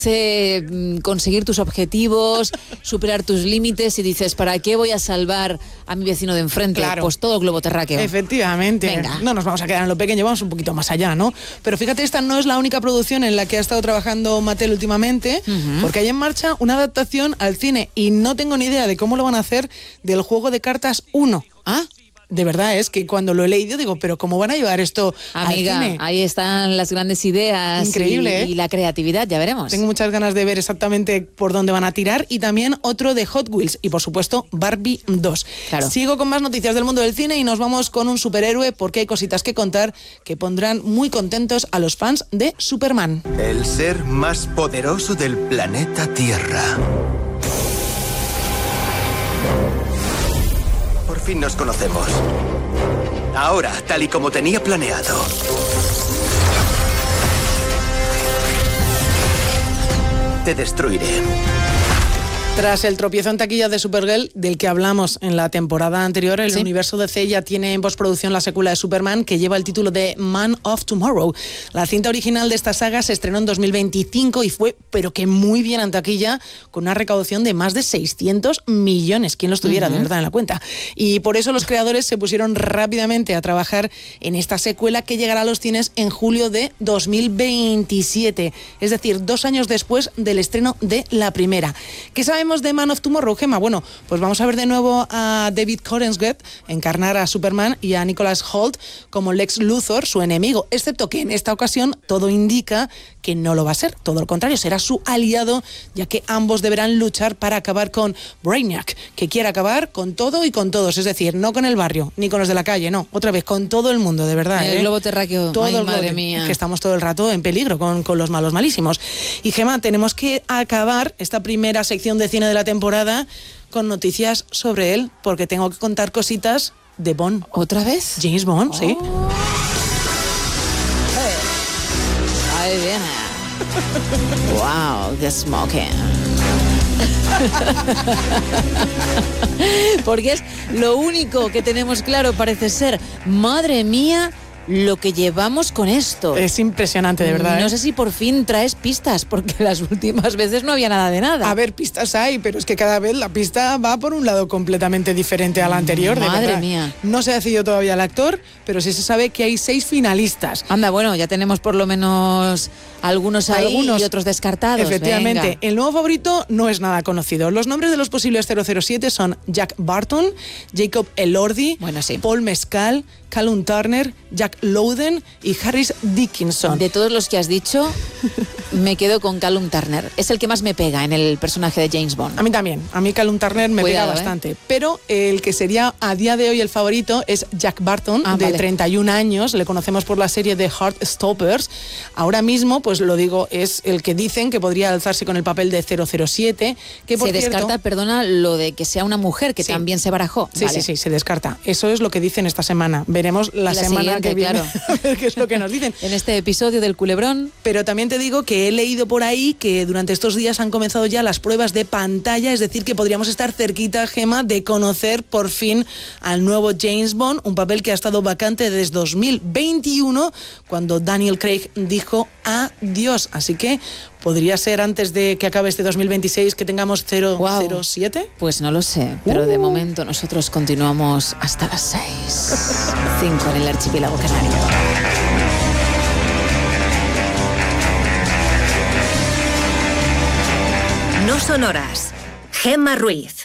conseguir tus objetivos, superar tus límites y dices, ¿para qué voy a salvar a mi vecino de enfrente? Claro. Pues todo globo terráqueo. Efectivamente. Venga. No nos vamos a quedar en lo pequeño, vamos un poquito más allá, ¿no? Pero fíjate, esta no es la única producción en la que ha estado trabajando Mattel últimamente, porque hay en marcha una adaptación al cine y no tengo ni idea de cómo lo van a hacer del juego de cartas 1. ¿Ah? De verdad, es que cuando lo he leído digo, ¿pero cómo van a llevar esto Amiga, al cine? ahí están las grandes ideas. Increíble, y la creatividad, ya veremos. Tengo muchas ganas de ver exactamente por dónde van a tirar y también otro de Hot Wheels y por supuesto Barbie 2. Claro. Sigo con más noticias del mundo del cine y nos vamos con un superhéroe porque hay cositas que contar que pondrán muy contentos a los fans de Superman. El ser más poderoso del planeta Tierra. Por fin nos conocemos. Ahora, tal y como tenía planeado. Te destruiré. Tras el tropiezo en taquilla de Supergirl, del que hablamos en la temporada anterior, el universo DC ya tiene en postproducción la secuela de Superman, que lleva el título de Man of Tomorrow. La cinta original de esta saga se estrenó en 2025 y fue, pero que muy bien en taquilla, con una recaudación de más de 600 millones. ¿Quién lo estuviera de verdad en la cuenta? Y por eso los creadores se pusieron rápidamente a trabajar en esta secuela que llegará a los cines en julio de 2027. Es decir, 2 años después del estreno de la primera. ¿Qué sabemos de Man of Tomorrow, Gemma? Bueno, pues vamos a ver de nuevo a David Corenswet encarnar a Superman y a Nicholas Hoult como Lex Luthor, su enemigo, excepto que en esta ocasión todo indica que no lo va a ser, todo lo contrario, será su aliado, ya que ambos deberán luchar para acabar con Brainiac, que quiere acabar con todo y con todos, es decir, no con el barrio, ni con los de la calle, no, otra vez, con todo el mundo, de verdad. El globo terráqueo, todo ay, el madre globo, mía. que estamos todo el rato en peligro con los malos malísimos. Y Gemma, tenemos que acabar esta primera sección de cine de la temporada con noticias sobre él, porque tengo que contar cositas de Bond. ¿Otra vez? James Bond, sí. Ahí viene. Wow, the smoking. Porque es lo único que tenemos claro, parece ser. Madre mía, lo que llevamos con esto. Es impresionante, de verdad. No sé si por fin traes pistas, porque las últimas veces no había nada de nada. A ver, pistas hay, pero es que cada vez la pista va por un lado completamente diferente a la anterior. Madre de verdad. mía. No se ha decidido todavía el actor, pero sí se sabe que hay 6 finalistas. Anda, bueno, ya tenemos por lo menos algunos ahí y otros descartados. Efectivamente. Venga. El nuevo favorito no es nada conocido. Los nombres de los posibles 007 son Jack Barton, Jacob Elordi, Bueno, sí. Paul Mescal, Callum Turner, Jack Lowden y Harris Dickinson. De todos los que has dicho, me quedo con Callum Turner. Es el que más me pega en el personaje de James Bond. A mí también. A mí Callum Turner me Cuidado, pega bastante. Pero el que sería a día de hoy el favorito es Jack Barton, de vale. 31 años. Le conocemos por la serie de Heartstoppers. Ahora mismo, pues lo digo, es el que dicen que podría alzarse con el papel de 007. Que por se descarta, cierto, perdona, lo de que sea una mujer, que Sí. también se barajó. Sí, Vale. sí, se descarta. Eso es lo que dicen esta semana. Veremos la semana siguiente, que viene claro. a ver qué es lo que nos dicen. En este episodio del Culebrón. Pero también te digo que he leído por ahí que durante estos días han comenzado ya las pruebas de pantalla, es decir, que podríamos estar cerquita, Gemma, de conocer por fin al nuevo James Bond, un papel que ha estado vacante desde 2021, cuando Daniel Craig dijo adiós. Así que podría ser antes de que acabe este 2026 que tengamos 007. Pues no lo sé, pero de momento nosotros continuamos hasta las 6. 5 en el archipiélago canario. No son horas. Gemma Ruiz.